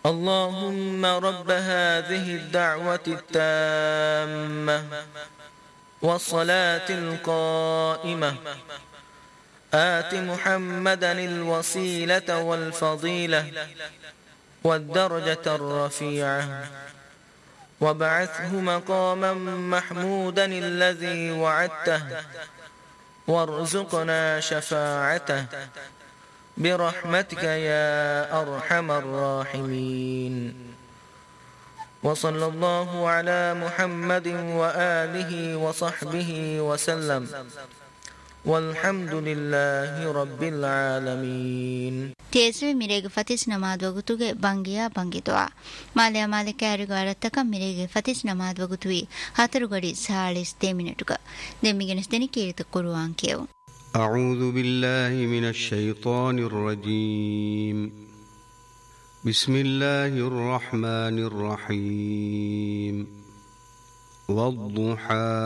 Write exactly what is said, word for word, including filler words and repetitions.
اللهم رب هذه الدعوة التامة والصلاة القائمة آت محمدا الوسيلة والفضيلة والدرجة الرفيعة وابعثه مقاما محمودا الذي وعدته وارزقنا شفاعته برحمتك يا أرحم الراحمين. وصلى الله على محمد وآله وصحبه وسلم والحمد لله رب العالمين. تيسوي ميريغ فتيس نماز وغتوغي بانگيا بانگيتوا ماليا مالك اريغو ارتك ميريغ فتيس نماز وغتوي هاتر غدي سالس تي مينيتوكا دميگنس دني كيرت قرآن كيو. أعوذ بالله من الشيطان الرجيم. بسم الله الرحمن الرحيم. والضحى